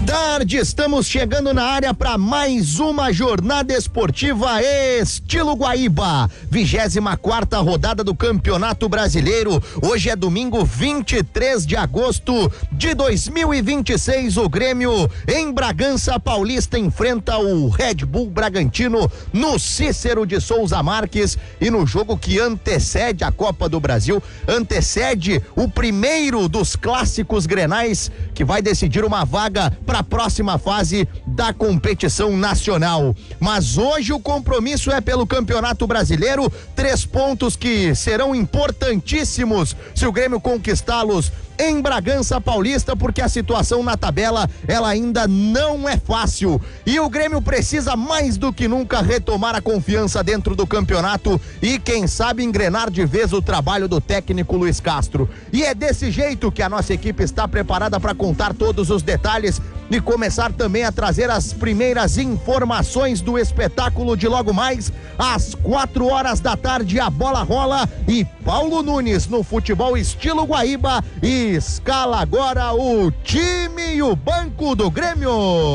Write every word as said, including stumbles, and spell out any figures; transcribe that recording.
tarde, estamos chegando na área para mais uma jornada esportiva estilo Guaíba, vigésima quarta rodada do Campeonato Brasileiro. Hoje é domingo vinte e três de agosto de dois mil e vinte e seis. O Grêmio em Bragança Paulista enfrenta o Red Bull Bragantino no Cícero de Souza Marques, e no jogo que antecede a Copa do Brasil, antecede o primeiro dos clássicos grenais que vai decidir uma vaga para a próxima fase da competição nacional. Mas hoje o compromisso é pelo Campeonato Brasileiro, três pontos que serão importantíssimos se o Grêmio conquistá-los em Bragança Paulista, porque a situação na tabela ela ainda não é fácil e o Grêmio precisa mais do que nunca retomar a confiança dentro do campeonato e quem sabe engrenar de vez o trabalho do técnico Luiz Castro. E é desse jeito que a nossa equipe está preparada para contar todos os detalhes e começar também a trazer as primeiras informações do espetáculo de logo mais às quatro horas da tarde. A bola rola e Paulo Nunes no futebol estilo Guaíba e escala agora o time e o banco do Grêmio.